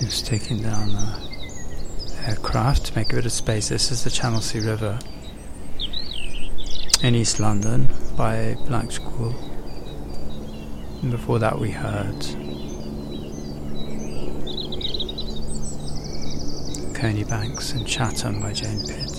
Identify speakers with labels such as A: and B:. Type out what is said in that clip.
A: Just taking down the aircraft to make a bit of space. This is the Channelsea River in East London by Blackpool. And before that we heard Coney Banks and Chatham by Jane Pitt.